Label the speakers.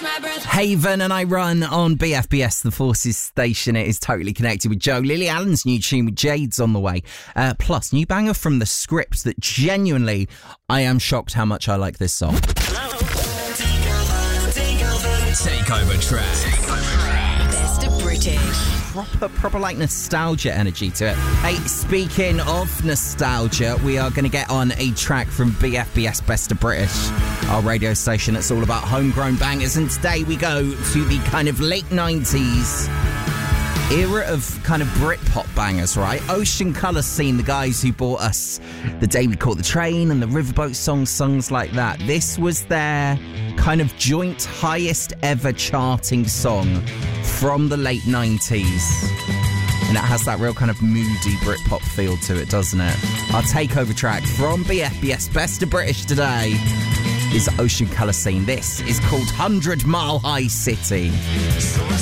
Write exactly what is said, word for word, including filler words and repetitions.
Speaker 1: Haven and I Run on B F B S, the Forces station. It is totally connected with Joe. Lily Allen's new tune with Jade's on the way. Uh, plus, new banger from The Script that genuinely, I am shocked how much I like this song.
Speaker 2: Takeover track. Takeover track.
Speaker 3: Best of British.
Speaker 1: Proper, proper like nostalgia energy to it. Hey, speaking of nostalgia, we are going to get on a track from B F B S Best of British, our radio station that's all about homegrown bangers. And today we go to the kind of late nineties era of kind of Britpop bangers, right? Ocean Colour Scene, the guys who bought us The Day We Caught the Train and the Riverboat songs, songs like that. This was their kind of joint highest ever charting song from the late nineties. And it has that real kind of moody Britpop feel to it, doesn't it? Our takeover track from B F B S Best of British today is Ocean Colour Scene. This is called Hundred Mile High City.
Speaker 4: So I